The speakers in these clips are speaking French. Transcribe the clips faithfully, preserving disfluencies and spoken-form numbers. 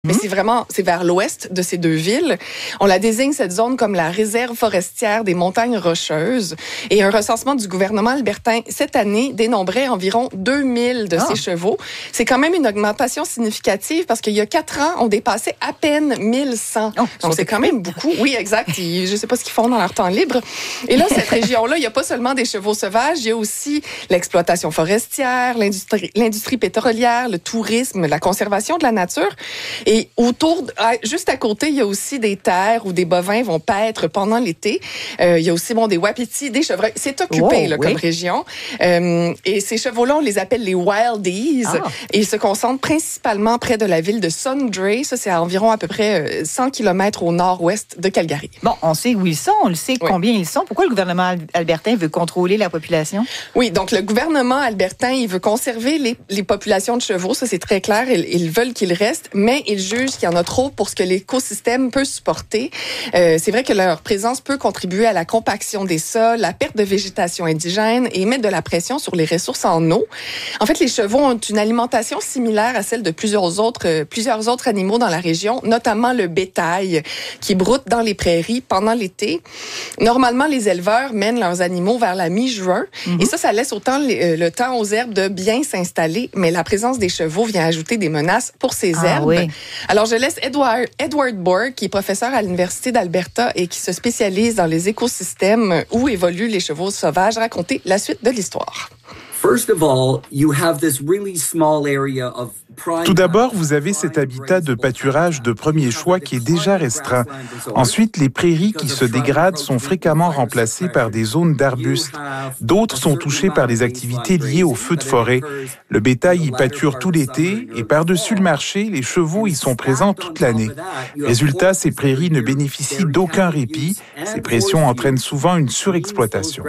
Mais c'est vraiment, c'est vers l'ouest de ces deux villes. On la désigne, cette zone, comme la réserve forestière des montagnes Rocheuses. Et un recensement du gouvernement albertain cette année dénombrait environ deux mille de ah. ces chevaux. C'est quand même une augmentation significative parce qu'il y a quatre ans, on dépassait à peine mille cent. Oh, Donc c'est quand même beaucoup. Oui, exact. Ils, je sais pas ce qu'ils font dans leur temps libre. Et là, cette région-là, il y a pas seulement des chevaux sauvages, il y a aussi l'exploitation forestière, l'industrie, l'industrie pétrolière, le tourisme, la conservation de la nature. Et autour, juste à côté, il y a aussi des terres où des bovins vont paître pendant l'été. Euh, il y a aussi bon des wapitis, des chevreuils. C'est occupé wow, là, oui. comme région. Euh, et ces chevaux-là, on les appelle les wildies. Ah. Et ils se concentrent principalement près de la ville de Sundre. Ça, c'est à environ à peu près cent kilomètres au nord-ouest de Calgary. Bon, on sait où ils sont, on le sait oui. combien ils sont. Pourquoi le gouvernement albertain veut contrôler la population? Oui, donc le gouvernement albertain, il veut conserver les, les populations de chevaux. Ça, c'est très clair. Ils, ils veulent qu'ils restent, mais ils juge qu'il y en a trop pour ce que l'écosystème peut supporter. Euh, c'est vrai que leur présence peut contribuer à la compaction des sols, la perte de végétation indigène et mettre de la pression sur les ressources en eau. En fait, les chevaux ont une alimentation similaire à celle de plusieurs autres, euh, plusieurs autres animaux dans la région, notamment le bétail qui broute dans les prairies pendant l'été. Normalement, les éleveurs mènent leurs animaux vers la mi-juin mm-hmm. et ça, ça laisse autant le, le temps aux herbes de bien s'installer, mais la présence des chevaux vient ajouter des menaces pour ces ah, herbes. Oui. Alors, je laisse Edward, Edward Borg, qui est professeur à l'Université d'Alberta et qui se spécialise dans les écosystèmes où évoluent les chevaux sauvages, raconter la suite de l'histoire. First of all, you have this really small area of Tout d'abord, vous avez cet habitat de pâturage de premier choix qui est déjà restreint. Ensuite, les prairies qui se dégradent sont fréquemment remplacées par des zones d'arbustes. D'autres sont touchées par des activités liées aux feux de forêt. Le bétail y pâture tout l'été et par-dessus le marché, les chevaux y sont présents toute l'année. Résultat, ces prairies ne bénéficient d'aucun répit. Ces pressions entraînent souvent une surexploitation.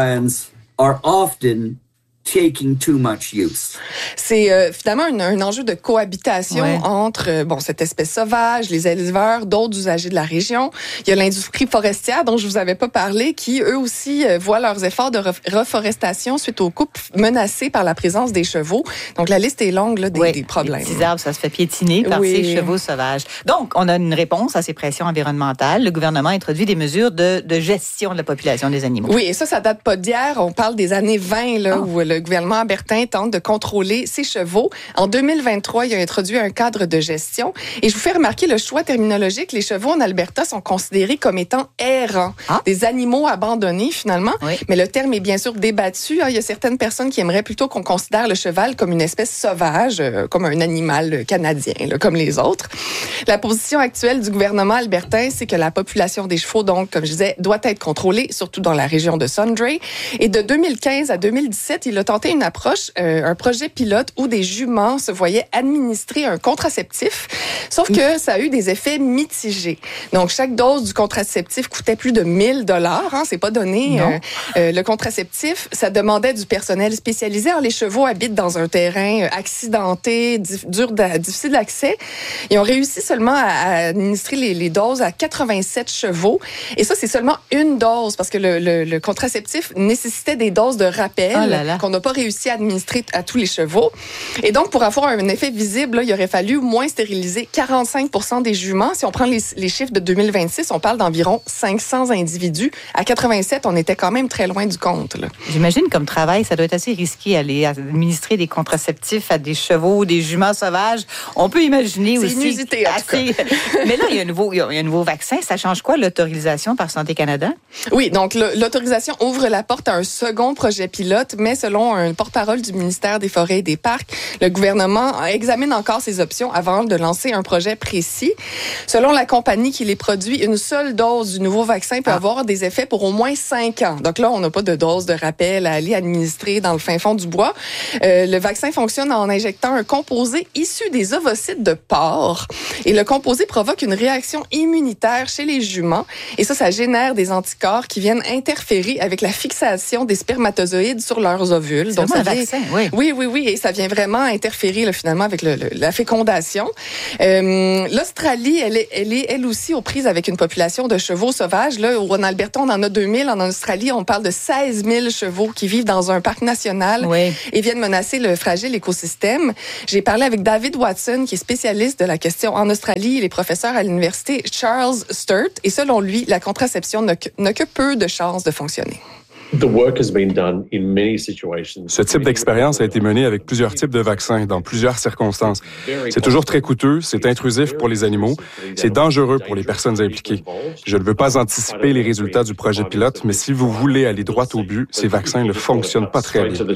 Taking too much use. C'est euh, finalement un, un enjeu de cohabitation ouais. entre euh, bon cette espèce sauvage, les éleveurs, d'autres usagers de la région. Il y a l'industrie forestière dont je vous avais pas parlé, qui eux aussi euh, voient leurs efforts de reforestation suite aux coupes menacées par la présence des chevaux. Donc la liste est longue là, des, oui, des problèmes. Les petits arbres, ça se fait piétiner par oui. ces chevaux sauvages. Donc on a une réponse à ces pressions environnementales. Le gouvernement a introduit des mesures de, de gestion de la population des animaux. Oui, et ça, ça date pas d'hier. On parle des années vingt là oh. où le Le gouvernement albertain tente de contrôler ses chevaux. En deux mille vingt-trois, il a introduit un cadre de gestion. Et je vous fais remarquer le choix terminologique. Les chevaux en Alberta sont considérés comme étant errants, ah. des animaux abandonnés finalement. Oui. Mais le terme est bien sûr débattu. Il y a certaines personnes qui aimeraient plutôt qu'on considère le cheval comme une espèce sauvage, comme un animal canadien, comme les autres. La position actuelle du gouvernement albertain, c'est que la population des chevaux, donc, comme je disais, doit être contrôlée, surtout dans la région de Sundre. Et de deux mille quinze à deux mille dix-sept, il a tenté une approche, euh, un projet pilote où des juments se voyaient administrer un contraceptif, sauf que ça a eu des effets mitigés. Donc, chaque dose du contraceptif coûtait plus de mille dollars, hein, c'est pas donné. Euh, euh, le contraceptif, ça demandait du personnel spécialisé. Alors, les chevaux habitent dans un terrain accidenté, dur, difficile d'accès. Ils ont réussi seulement à, à administrer les, les doses à quatre-vingt-sept chevaux. Et ça, c'est seulement une dose, parce que le, le, le contraceptif nécessitait des doses de rappel oh là là. qu'on n'a pas réussi à administrer à tous les chevaux. Et donc, pour avoir un effet visible, là, il aurait fallu au moins stériliser quarante-cinq pour cent des juments. Si on prend les, les chiffres de deux mille vingt-six, on parle d'environ cinq cents individus. À quatre-vingt-sept, on était quand même très loin du compte. Là. J'imagine comme travail, ça doit être assez risqué aller administrer des contraceptifs à des chevaux, des juments sauvages. On peut imaginer C'est aussi... C'est inusité, en assez... tout cas. Mais là, il y a un nouveau, il y a un nouveau vaccin. Ça change quoi, l'autorisation par Santé Canada? Oui, donc l'autorisation ouvre la porte à un second projet pilote, mais selon un porte-parole du ministère des Forêts et des Parcs, le gouvernement examine encore ses options avant de lancer un projet précis. Selon la compagnie qui les produit, une seule dose du nouveau vaccin peut ah. avoir des effets pour au moins cinq ans. Donc là, on n'a pas de dose de rappel à aller administrer dans le fin fond du bois. Euh, le vaccin fonctionne en injectant un composé issu des ovocytes de porc. Et le composé provoque une réaction immunitaire chez les juments. Et ça, ça génère des anticorps qui viennent interférer avec la fixation des spermatozoïdes sur leurs ovules. ovules. C'est Donc, ça un vient, vaccin, oui. Oui, oui, oui. Et ça vient vraiment interférer là, finalement avec le, le, la fécondation. Euh, L'Australie, elle est, elle est elle aussi aux prises avec une population de chevaux sauvages. Là, en Alberta, on en a deux mille. En Australie, on parle de seize mille chevaux qui vivent dans un parc national oui. et viennent menacer le fragile écosystème. J'ai parlé avec David Watson, qui est spécialiste de la question en Australie. Il est professeur à l'université Charles Sturt. Et selon lui, la contraception n'a que, n'a que peu de chances de fonctionner. Ce type d'expérience a été mené avec plusieurs types de vaccins dans plusieurs circonstances. C'est toujours très coûteux, c'est intrusif pour les animaux, c'est dangereux pour les personnes impliquées. Je ne veux pas anticiper les résultats du projet pilote, mais si vous voulez aller droit au but, ces vaccins ne fonctionnent pas très bien.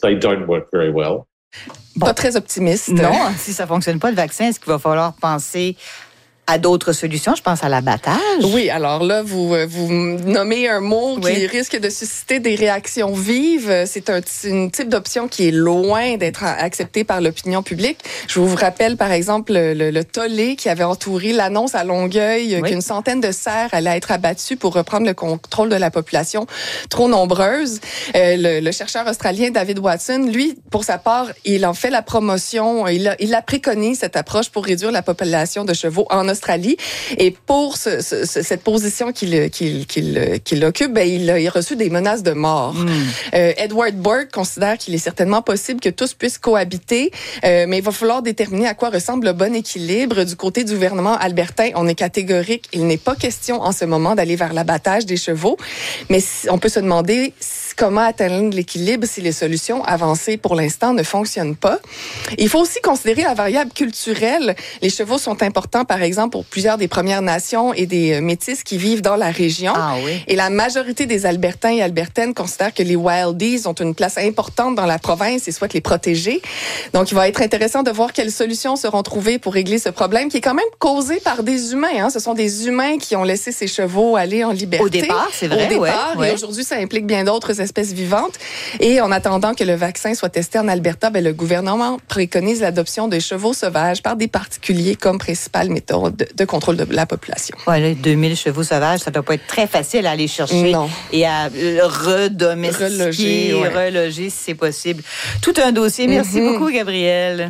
Bon. Pas très optimiste. Non, si ça ne fonctionne pas, le vaccin, est-ce qu'il va falloir penser à d'autres solutions? Je pense à l'abattage. Oui, alors là, vous, vous nommez un mot oui. qui risque de susciter des réactions vives. C'est un, un type d'option qui est loin d'être accepté par l'opinion publique. Je vous rappelle, par exemple, le, le tollé qui avait entouré l'annonce à Longueuil oui. qu'une centaine de cerfs allaient être abattus pour reprendre le contrôle de la population trop nombreuse. Euh, le, le chercheur australien David Watson, lui, pour sa part, il en fait la promotion, il a, il a préconisé cette approche pour réduire la population de chevaux en Australie. Australie. Et pour ce, ce, cette position qu'il, qu'il, qu'il, qu'il occupe, ben, il a reçu des menaces de mort. Mm. Euh, Edward Burke considère qu'il est certainement possible que tous puissent cohabiter, euh, mais il va falloir déterminer à quoi ressemble le bon équilibre. Du côté du gouvernement albertain, on est catégorique. Il n'est pas question en ce moment d'aller vers l'abattage des chevaux, mais on peut se demander comment atteindre l'équilibre si les solutions avancées pour l'instant ne fonctionnent pas. Il faut aussi considérer la variable culturelle. Les chevaux sont importants, par exemple, pour plusieurs des Premières Nations et des Métis qui vivent dans la région. Ah, oui. Et la majorité des Albertains et Albertaines considèrent que les Wildies ont une place importante dans la province et souhaitent les protéger. Donc, il va être intéressant de voir quelles solutions seront trouvées pour régler ce problème qui est quand même causé par des humains. Hein. Ce sont des humains qui ont laissé ces chevaux aller en liberté. Au départ, c'est vrai. Au départ. Ouais, et ouais. aujourd'hui, ça implique bien d'autres espèces vivantes. Et en attendant que le vaccin soit testé en Alberta, ben, le gouvernement préconise l'adoption de chevaux sauvages par des particuliers comme principale méthode de, de contrôle de la population. Ouais, là, deux mille chevaux sauvages, ça doit pas être très facile à aller chercher non. et à redomestiquer, reloger, ouais. reloger si c'est possible. Tout un dossier. Merci mm-hmm. beaucoup, Gabrielle.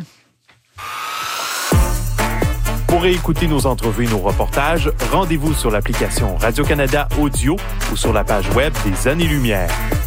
Pour réécouter nos entrevues et nos reportages, rendez-vous sur l'application Radio-Canada Audio ou sur la page web des Années-Lumière.